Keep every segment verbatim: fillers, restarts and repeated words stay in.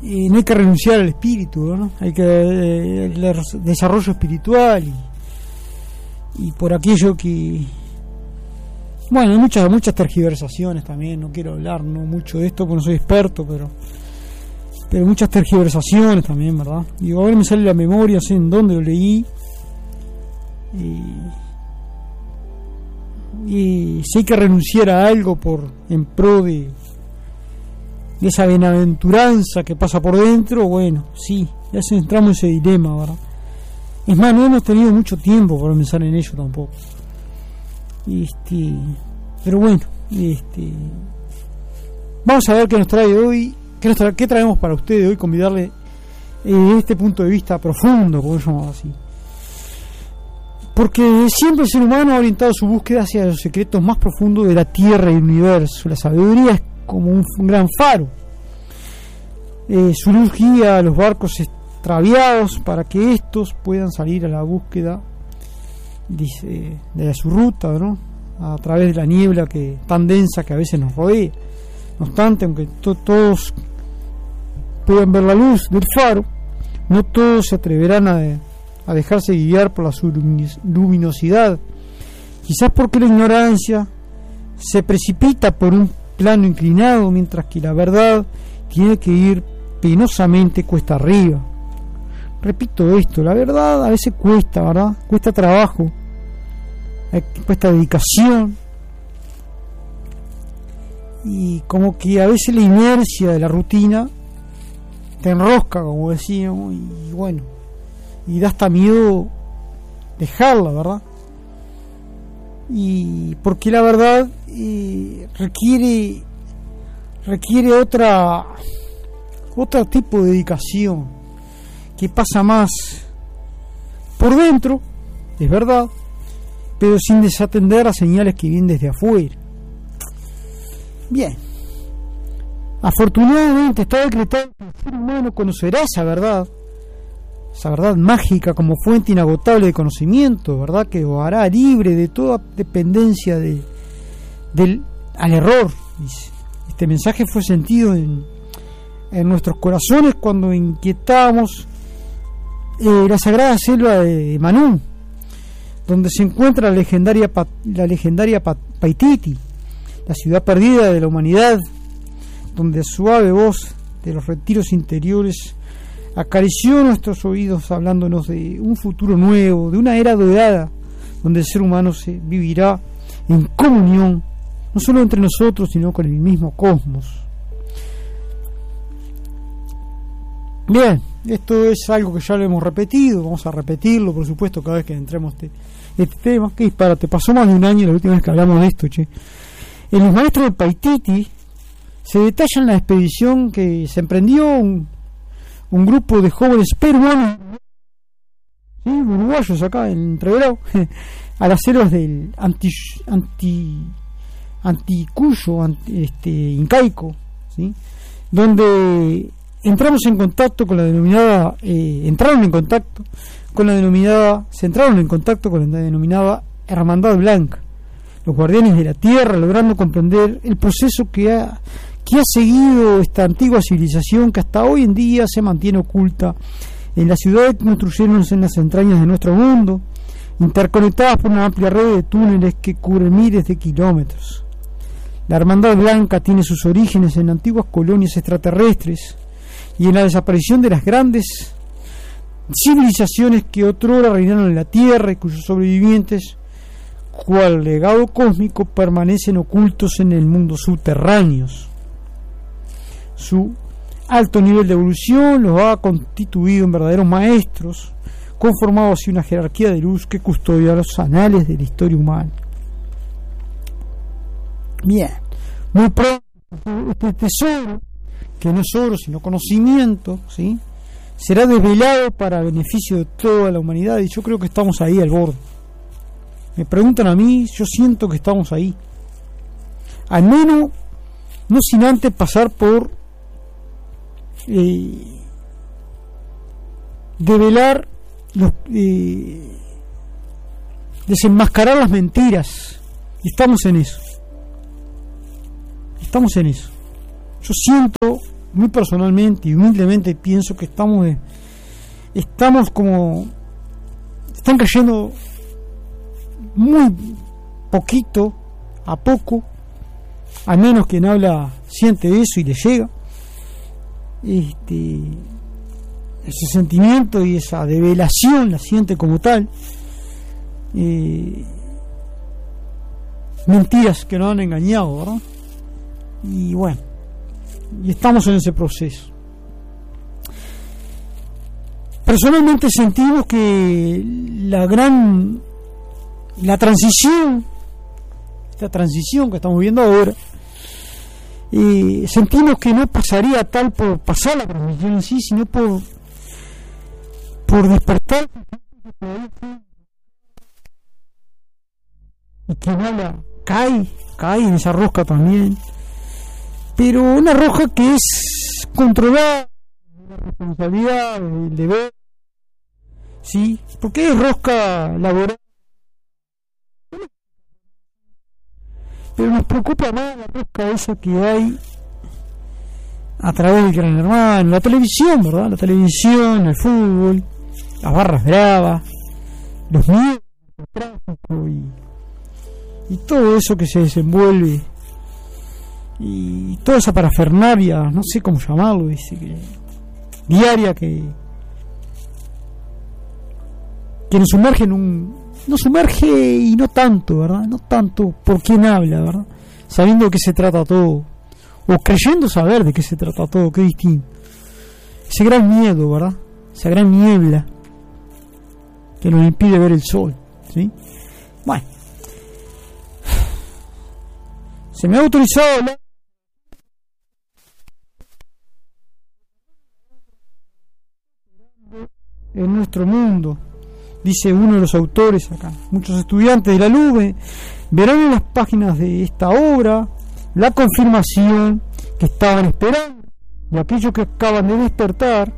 eh, no hay que renunciar al espíritu, ¿no? Hay que eh, el desarrollo espiritual y, y por aquello que, bueno, hay muchas muchas tergiversaciones también. No quiero hablar no mucho de esto porque no soy experto, pero pero muchas tergiversaciones también, ¿verdad? Y ahora me sale la memoria, sé en dónde lo leí. Y, y si hay que renunciar a algo por en pro de, de esa bienaventuranza que pasa por dentro, bueno, sí, ya se entramos en ese dilema, ¿verdad? Es más, no hemos tenido mucho tiempo para pensar en ello tampoco. Este, pero bueno, este, vamos a ver qué nos trae hoy, qué, nos trae, qué traemos para ustedes hoy, convidarle eh, este punto de vista profundo, podemos llamarlo así. Porque siempre el ser humano ha orientado su búsqueda hacia los secretos más profundos de la Tierra y el universo. La sabiduría es como un, un gran faro. Eh, su luz guía a los barcos extraviados para que estos puedan salir a la búsqueda dice, de su ruta, ¿no? A través de la niebla que tan densa que a veces nos rodea. No obstante, aunque to- todos puedan ver la luz del faro, no todos se atreverán a, de, a dejarse guiar por la su luminosidad, quizás porque la ignorancia se precipita por un plano inclinado, mientras que la verdad tiene que ir penosamente cuesta arriba. Repito esto, la verdad a veces cuesta, ¿verdad? Cuesta trabajo, cuesta dedicación, y como que a veces la inercia de la rutina te enrosca, como decíamos, y bueno, y da hasta miedo dejarla, ¿verdad? Y porque la verdad eh, requiere requiere otra otro tipo de dedicación que pasa más por dentro, es verdad, pero sin desatender a señales que vienen desde afuera. Bien, afortunadamente está decretado que el ser humano conocerá esa verdad, esa verdad mágica como fuente inagotable de conocimiento, verdad que lo hará libre de toda dependencia de, del, al error. Este mensaje fue sentido en, en nuestros corazones cuando inquietamos eh, la sagrada selva de Manú, donde se encuentra la legendaria la legendaria Paititi, la ciudad perdida de la humanidad, donde suave voz de los retiros interiores acarició nuestros oídos hablándonos de un futuro nuevo, de una era dorada, donde el ser humano se vivirá en comunión, no solo entre nosotros, sino con el mismo cosmos. Bien, esto es algo que ya lo hemos repetido, vamos a repetirlo, por supuesto, cada vez que entremos este, este tema. ¿Qué disparate? Pasó más de un año la última vez que hablamos de esto, che. En los maestros de Paititi se detalla en la expedición que se emprendió un, un grupo de jóvenes peruanos, ¿sí? uruguayos acá en Entreverado, a las selvas del anti, anti, anticuyo, anti, este, incaico, ¿sí? Donde entramos en contacto con la denominada, eh, entraron en contacto con la denominada, se entraron en contacto con la denominada Hermandad Blanca, los guardianes de la tierra, logrando comprender el proceso que ha, que ha seguido esta antigua civilización que hasta hoy en día se mantiene oculta en las ciudades que construyeron en las entrañas de nuestro mundo, interconectadas por una amplia red de túneles que cubren miles de kilómetros. La Hermandad Blanca tiene sus orígenes en antiguas colonias extraterrestres y en la desaparición de las grandes civilizaciones que otrora reinaron en la Tierra y cuyos sobrevivientes, cual legado cósmico, permanecen ocultos en el mundo subterráneos. Su alto nivel de evolución los ha constituido en verdaderos maestros, conformado así una jerarquía de luz que custodia los anales de la historia humana. Bien, muy pronto este tesoro, que no es oro sino conocimiento, ¿sí?, será desvelado para beneficio de toda la humanidad, y yo creo que estamos ahí al borde. Me preguntan a mí, yo siento que estamos ahí, al menos no sin antes pasar por eh, develar los, eh, desenmascarar las mentiras, y estamos en eso estamos en eso. Yo siento muy personalmente y humildemente pienso que estamos de, estamos como están cayendo muy poquito a poco, al menos quien habla siente eso y le llega este ese sentimiento y esa develación la siente como tal. Eh, mentiras que nos han engañado, ¿verdad? Y bueno, y estamos en ese proceso. Personalmente sentimos que la gran la transición esta transición que estamos viendo ahora, eh, sentimos que no pasaría tal por pasar la transición en sí, sino por por despertar y quien habla cae cae en esa rosca también, pero una rosca que es controlada, la responsabilidad, el deber, sí, porque es rosca laboral, pero nos preocupa más la rosca esa que hay a través del Gran Hermano, la televisión, ¿verdad? La televisión, el fútbol, las barras bravas, los miedos, el tráfico y, y todo eso que se desenvuelve y toda esa parafernalia, no sé cómo llamarlo, dice que diaria que que nos sumerge en un nos sumerge y no tanto, ¿verdad? No tanto por quién habla, ¿verdad? Sabiendo de qué se trata todo, o creyendo saber de qué se trata todo, qué distinto. Ese gran miedo, ¿verdad? Esa gran niebla que nos impide ver el sol, ¿sí? Bueno, se me ha autorizado la en nuestro mundo, dice uno de los autores acá. Muchos estudiantes de la L U B verán en las páginas de esta obra la confirmación que estaban esperando, y aquellos que acaban de despertar,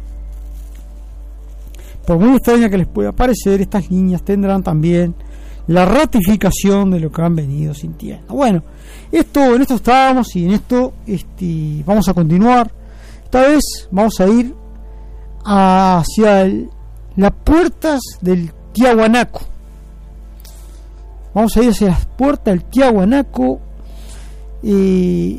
por muy extraña que les pueda parecer, estas líneas tendrán también la ratificación de lo que han venido sintiendo. Bueno, esto en esto estábamos y en esto este, vamos a continuar. Esta vez vamos a ir hacia el, las puertas del Tiahuanaco. Vamos a ir hacia las puertas del Tiahuanaco, eh,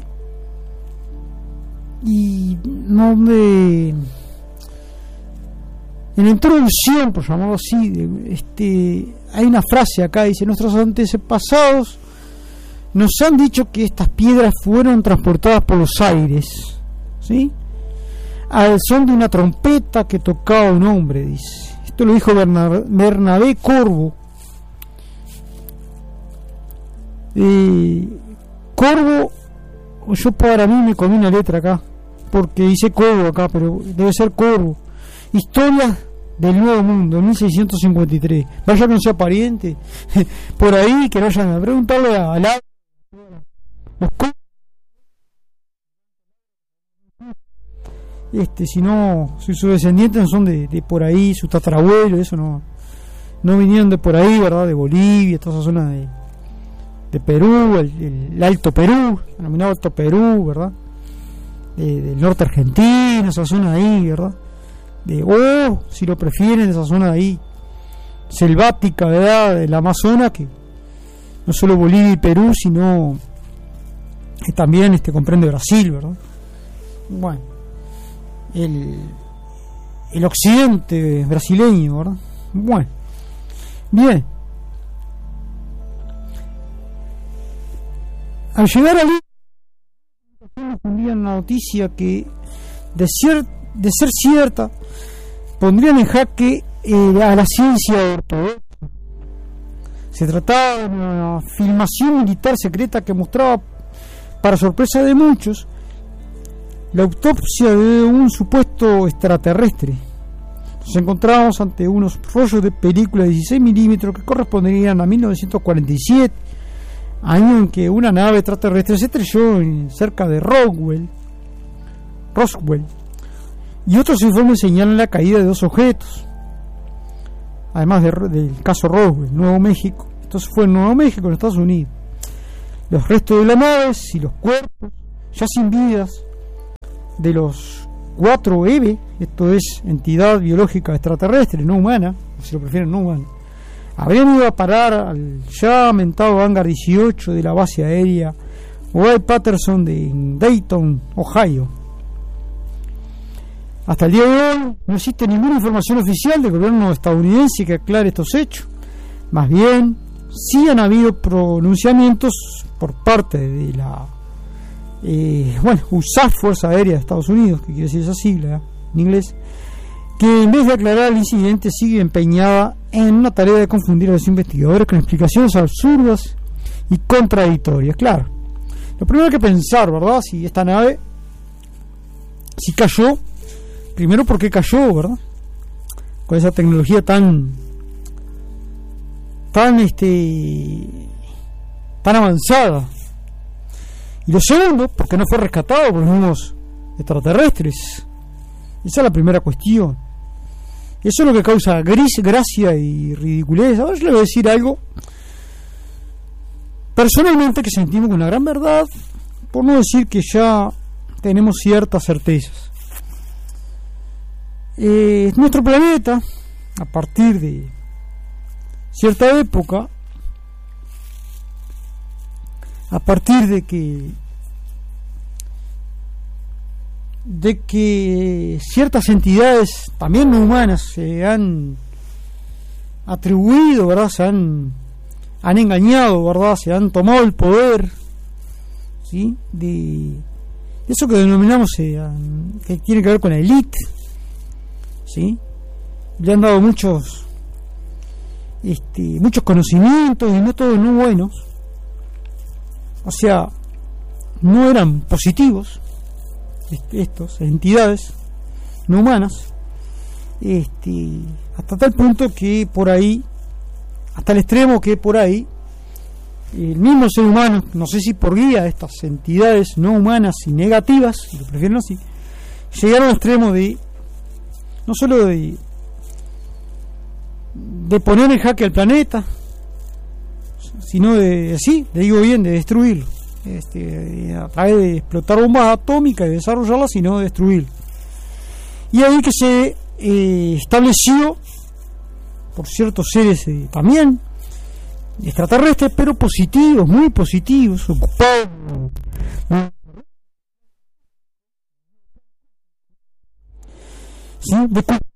y donde en la introducción, por llamarlo así, este, hay una frase acá, dice: nuestros antepasados nos han dicho que estas piedras fueron transportadas por los aires, ¿sí?, al son de una trompeta que tocaba un hombre, dice. Esto lo dijo Bernabé, Bernabé Corvo. Eh, Corvo, yo para mí me comí una letra acá, porque dice Corvo acá, pero debe ser Corvo. Historia del Nuevo Mundo, mil seiscientos cincuenta y tres. Vaya que no sea pariente por ahí, que vayan a preguntarle a la los este si no, si sus descendientes no son de, de por ahí, su tatarabuelo, eso no no vinieron de por ahí, ¿verdad? De Bolivia, toda esa zona de, de Perú, el, el, el Alto Perú, denominado Alto Perú, ¿verdad? De, del norte argentino, esa zona ahí, ¿verdad? De, oh, si lo prefieren, esa zona de ahí selvática, ¿verdad? Del Amazonas, que no solo Bolivia y Perú, sino que también este comprende Brasil, ¿verdad? Bueno, el el occidente brasileño, ¿verdad? Bueno, bien. Al llegar allí difundían la noticia que de, cier- de ser cierta pondrían en jaque eh, a la ciencia ortodoxa. Se trataba de una filmación militar secreta que mostraba, para sorpresa de muchos, la autopsia de un supuesto extraterrestre. Nos encontrábamos ante unos rollos de película de dieciséis milímetros que corresponderían a mil novecientos cuarenta y siete, año en que una nave extraterrestre se estrelló en, cerca de Roswell, Roswell, y otros informes señalan la caída de dos objetos, además de, del caso Roswell, Nuevo México. Entonces fue en Nuevo México, en Estados Unidos. Los restos de las naves y los cuerpos, ya sin vidas, de los cuatro E V E, esto es entidad biológica extraterrestre, no humana, si lo prefieren no humana, habrían ido a parar al ya mentado Hangar dieciocho de la base aérea Wright Patterson de Dayton, Ohio. Hasta el día de hoy no existe ninguna información oficial del gobierno estadounidense que aclare estos hechos. Más bien, sí han habido pronunciamientos por parte de la eh, bueno, U S A F, Fuerza Aérea de Estados Unidos, que quiere decir esa sigla en inglés, que en vez de aclarar el incidente sigue empeñada en una tarea de confundir a los investigadores con explicaciones absurdas y contradictorias. Claro, lo primero que pensar, ¿verdad? Si esta nave, si cayó, primero por qué cayó, ¿verdad? Con esa tecnología tan tan este tan avanzada. Y lo segundo, porque no fue rescatado por los mismos extraterrestres. Esa es la primera cuestión. Eso es lo que causa gris, gracia y ridiculez. Ahora yo le voy a decir algo personalmente que sentimos con una gran verdad, por no decir que ya tenemos ciertas certezas. Eh, nuestro planeta, a partir de cierta época, a partir de que de que ciertas entidades también no humanas se han atribuido, ¿verdad? Se han han engañado, ¿verdad? Se han tomado el poder, ¿sí? De eso que denominamos eh, que tiene que ver con la élite, ¿sí? Le han dado muchos este muchos conocimientos y no todos no buenos. O sea, no eran positivos estas entidades no humanas, este, hasta tal punto que por ahí, hasta el extremo que por ahí, el mismo ser humano, no sé si por guía de estas entidades no humanas y negativas, si lo prefieren así, llegaron al extremo de, no solo de, de poner en jaque al planeta, sino de, sí, le digo bien, de destruirlo, este, a través de explotar bombas atómicas y desarrollarlas, sino de destruirlo. Y ahí que se eh, estableció por ciertos seres eh, también extraterrestres, pero positivos, muy positivos, ocupados, ¿sí? De